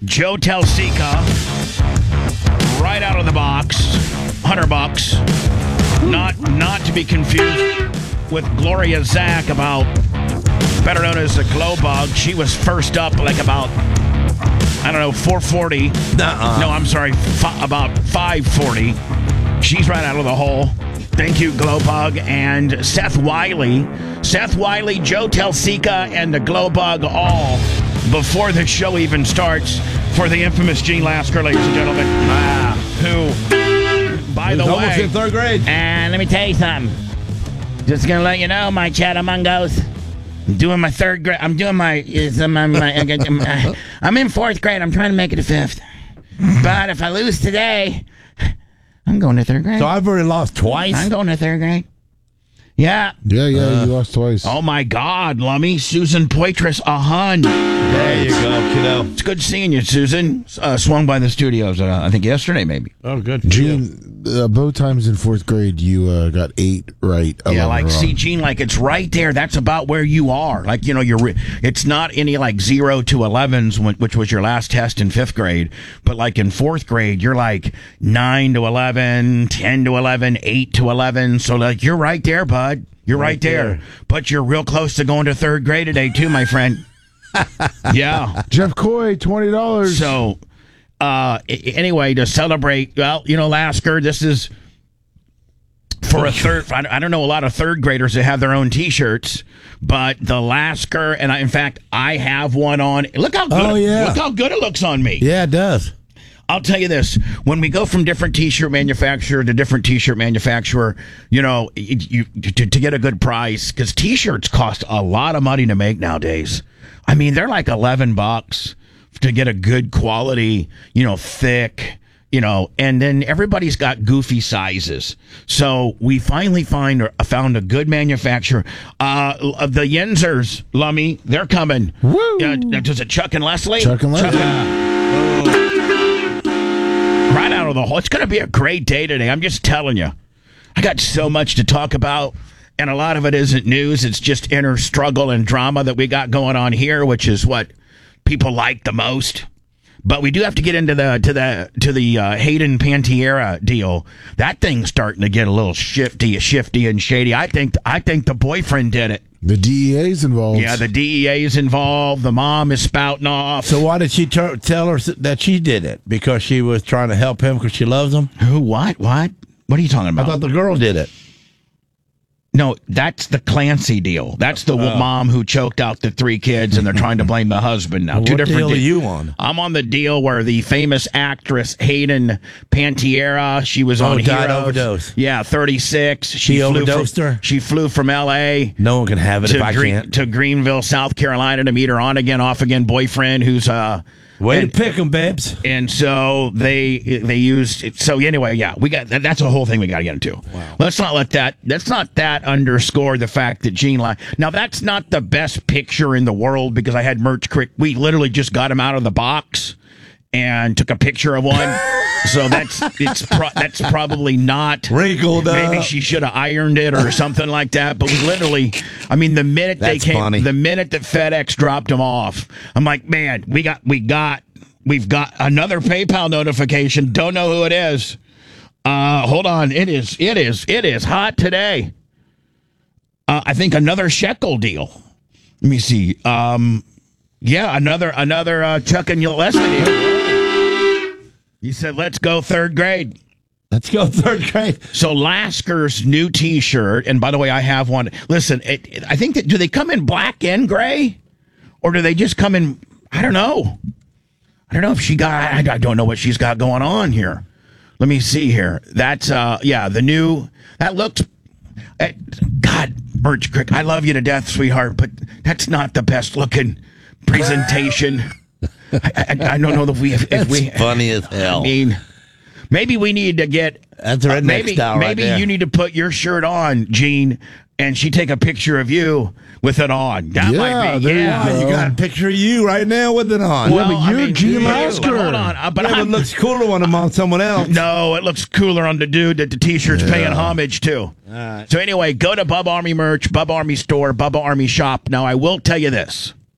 Joe Telsica, right out of the box, $100. Not to be confused with Gloria Zach, better known as the Glow Bug. She was first up like about, I don't know, 440. No, I'm sorry, about 540. She's right out of the hole. Thank you, Glowbug. And Seth Wiley, Joe Telsica, and the Glowbug all before the show even starts for the infamous Gene Lasker, ladies and gentlemen. Who, by the way, almost in third grade. And let me tell you something. Just gonna let you know, my Chattamungos. I'm doing my third grade. I'm doing I'm in fourth grade. I'm trying to make it to fifth. But if I lose today, I'm going to third grade. So I've already lost twice? I'm going to third grade. Yeah. Yeah, you lost twice. Oh, my God, Lummy. Susan Poitras, a hun. There you go, kiddo. It's good seeing you, Susan. Swung by the studios, I think yesterday, maybe. Oh, good. Gene, both times in fourth grade, you got 8 right. Yeah, like, wrong. see, Gene, like, it's right there. That's about where you are. Like, you know, it's not any, like, 0 to 11s, which was your last test in fifth grade. But, like, in fourth grade, you're, like, 9 to 11, 10 to 11, 8 to 11. So, like, you're right there, bud. You're right there. But you're real close to going to third grade today, too, my friend. Yeah. Jeff Coy, $20. So, anyway, to celebrate, well, you know, Lasker, this is for a third. I don't know a lot of third graders that have their own T-shirts, but the Lasker, and in fact, I have one on. Look how good! Look how good it looks on me. Yeah, it does. I'll tell you this: when we go from different T-shirt manufacturer to different T-shirt manufacturer, you know, to get a good price, because T-shirts cost a lot of money to make nowadays. I mean, they're like $11 to get a good quality, you know, thick, you know, and then everybody's got goofy sizes. So we finally found a good manufacturer. The Yenzers, Lummy, they're coming. Woo! Does it Chuck and Leslie? Chuck and Leslie. Right out of the hole. It's going to be a great day today. I'm just telling you. I got so much to talk about. And a lot of it isn't news. It's just inner struggle and drama that we got going on here, which is what people like the most. But we do have to get into the Hayden Panettiere deal. That thing's starting to get a little shifty and shady. I think the boyfriend did it. The DEA's involved. Yeah, the DEA is involved. The mom is spouting off. So why did she tell her that she did it? Because she was trying to help him because she loves him? Who? What? What are you talking about? I thought the girl did it. No, that's the Clancy deal. That's the mom who choked out the 3 kids, and they're trying to blame the husband now. Well, Two what different deal are you on? I'm on the deal where the famous actress Hayden Panettiere, she was on died Heroes. overdose. Yeah, 36. She overdosed her? She flew from L.A. No one can have it if I can't. To Greenville, South Carolina to meet her on again, off again boyfriend who's Way to pick them, babes. And so they used it. So anyway, yeah, we got that's a whole thing we got to get into. Wow. Let's not that underscore the fact that Gene lied. Now that's not the best picture in the world because I had Merch Crick. We literally just got him out of the box and took a picture of one. So that's probably not wrinkled up. Maybe she should have ironed it or something like that. But we literally, I mean, the minute they came, funny. the minute that FedEx dropped them off, I'm like, man, we've got another PayPal notification. Don't know who it is. Hold on, it is hot today. I think another shekel deal. Let me see. Yeah, another Chuck and Leslie deal. He said, let's go third grade. Let's go third grade. So Lasker's new T-shirt, and by the way, I have one. Listen, I think that, do they come in black and gray? Or do they just come in, I don't know. I don't know if I don't know what she's got going on here. Let me see here. That's, the new, that looks, God, Birch Crick, I love you to death, sweetheart, but that's not the best looking presentation. I don't know if we funny as hell. I mean, maybe we need to get. That's our next style right Maybe there. you need to put your shirt on, Gene, and she take a picture of you with it on. That might be. Yeah, you got a picture of you right now with it on. Well, but you're Gene Lasker. Hold on, but it looks cooler when I'm on someone else. No, it looks cooler on the dude that the T-shirt's paying homage to. All right. So anyway, go to Bubba Army merch, Bubba Army store, Bubba Army shop. Now I will tell you this.